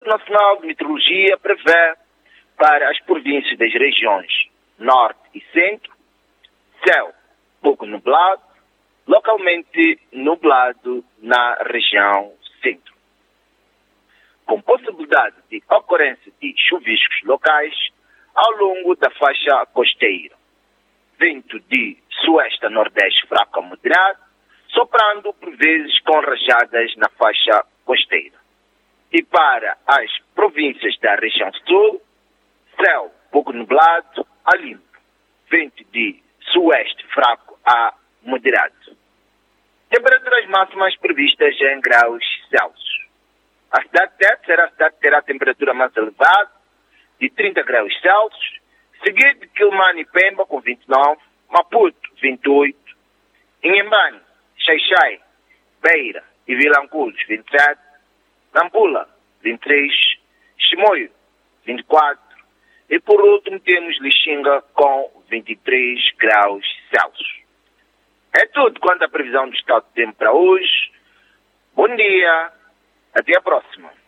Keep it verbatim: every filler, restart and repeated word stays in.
Instituto Nacional de Meteorologia prevê para as províncias das regiões Norte e Centro, céu pouco nublado, localmente nublado na região Centro, com possibilidade de ocorrência de chuviscos locais ao longo da faixa costeira. Vento de sueste a nordeste fraco a moderado, soprando por vezes com rajadas na faixa costeira. E para as províncias da região sul, céu pouco nublado a limpo, vento de sueste fraco a moderado. Temperaturas máximas previstas em graus Celsius. A cidade de Tete será a cidade que terá a temperatura mais elevada, de trinta graus Celsius, seguido de Quilmane e Pemba com vinte e nove, Maputo vinte e oito, Inhambane, Xai-Xai, Beira e Vilanculos vinte e sete, Nampula vinte e três, Chimoio vinte e quatro e por último temos Lixinga com vinte e três graus Celsius. É tudo quanto à previsão do estado de tempo para hoje. Bom dia, até a próxima.